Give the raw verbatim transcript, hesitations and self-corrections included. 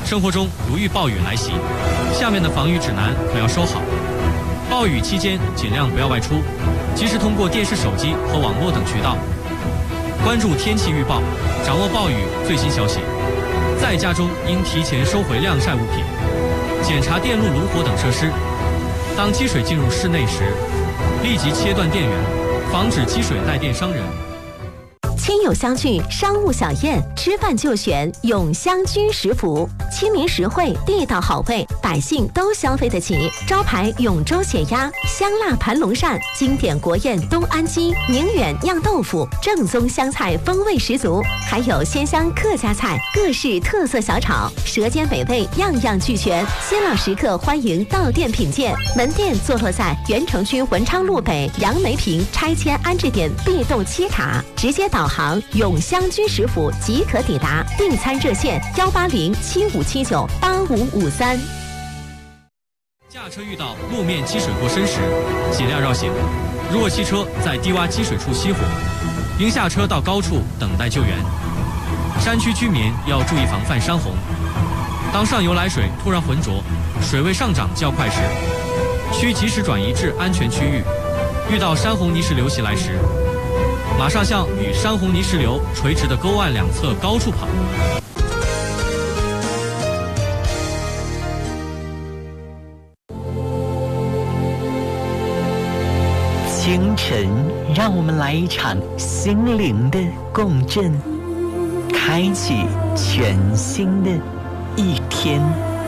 生活中如遇暴雨来袭，下面的防雨指南可要收好。暴雨期间尽量不要外出，及时通过电视、手机和网络等渠道关注天气预报，掌握暴雨最新消息。在家中应提前收回晾晒物品，检查电路、炉火等设施。当积水进入室内时，立即切断电源，防止积水带电伤人。 亲友相聚，商务小宴，吃饭就选永香居食府，亲民实惠，地道好味，百姓都消费得起。招牌永州血鸭、香辣盘龙鳝，经典国宴东安鸡、宁远酿豆腐，正宗湘菜风味十足，还有鲜香客家菜，各式特色小炒，舌尖美味，样样俱全。新老食客欢迎到店品鉴。门店坐落在原城区文昌路北杨梅坪拆迁安置点 B 栋七卡，直接导航永香居食府即可抵达。订餐热线幺八零七五七九八五五三。 驾车遇到路面积水过深时，尽量绕行。如果汽车在低洼积水处熄火，应下车到高处等待救援。山区居民要注意防范山洪。当上游来水突然浑浊，水位上涨较快时，需及时转移至安全区域。遇到山洪泥石流袭来时，马上向与山洪泥石流垂直的沟岸两侧高处跑。 清晨，让我们来一场心灵的共振，开启全新的一天。